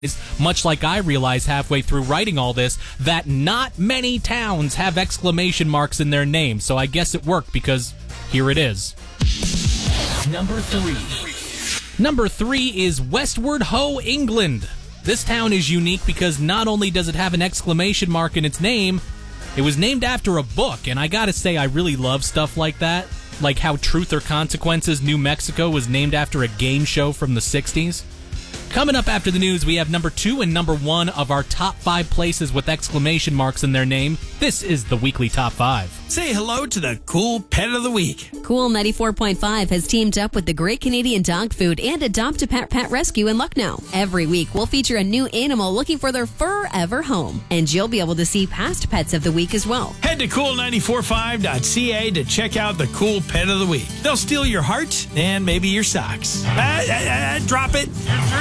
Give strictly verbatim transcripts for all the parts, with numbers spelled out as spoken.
Much like I realized halfway through writing all this, that not many towns have exclamation marks in their name, so I guess it worked because here it is. Number three. Number three is Westward Ho, England. This town is unique because not only does it have an exclamation mark in its name, it was named after a book, and I gotta say I really love stuff like that, like how Truth or Consequences, New Mexico was named after a game show from the sixties. Coming up after the news, we have number two and number one of our top five places with exclamation marks in their name. This is the weekly top five. Say hello to the cool pet of the week. Cool ninety-four point five has teamed up with the Great Canadian Dog Food and Adopt a Pet Pet Rescue in Lucknow. Every week, we'll feature a new animal looking for their forever home. And you'll be able to see past pets of the week as well. Head to cool nine four five dot c a to check out the cool pet of the week. They'll steal your heart and maybe your socks. Ah, ah, ah, drop it.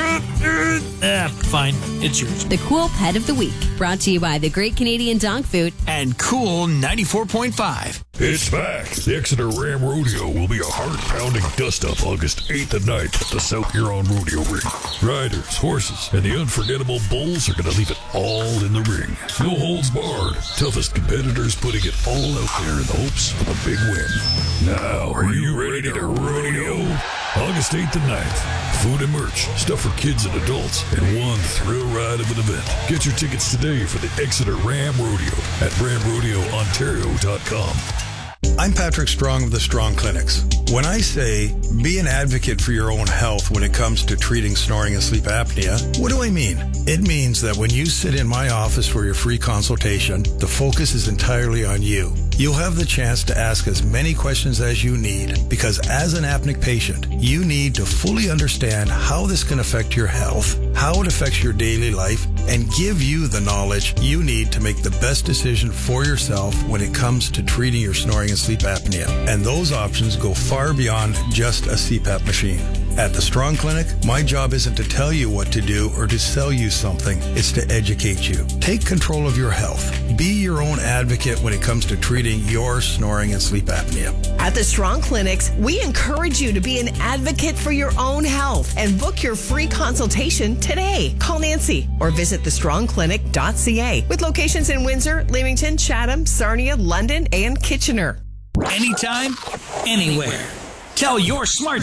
Ah, fine, it's yours. The Cool Pet of the Week, brought to you by the Great Canadian Dog Food and Cool ninety-four point five. It's back. The Exeter Ram Rodeo will be a heart-pounding dust-up August eighth at night at the South Huron Rodeo Ring. Riders, horses, and the unforgettable bulls are going to leave it all in the ring. No holds barred. Toughest competitors putting it all out there in the hopes of a big win. Now, are you ready to rodeo? August eighth and ninth. Food and merch, stuff for kids and adults, and one thrill ride of an event. Get your tickets today for the Exeter Ram Rodeo at ram rodeo ontario dot com. I'm Patrick Strong of the Strong Clinics. When I say be an advocate for your own health when it comes to treating snoring and sleep apnea, what do I mean? It means that when you sit in my office for your free consultation, the focus is entirely on you. You'll have the chance to ask as many questions as you need, because as an apneic patient, you need to fully understand how this can affect your health, how it affects your daily life, and give you the knowledge you need to make the best decision for yourself when it comes to treating your snoring and sleep apnea. And those options go far beyond just a C PAP machine. At the Strong Clinic, my job isn't to tell you what to do or to sell you something. It's to educate you. Take control of your health. Be your own advocate when it comes to treating your snoring and sleep apnea. At the Strong Clinics, we encourage you to be an advocate for your own health and book your free consultation today. Call Nancy or visit the strong clinic dot c a with locations in Windsor, Leamington, Chatham, Sarnia, London, and Kitchener. Anytime, anywhere. Tell your smart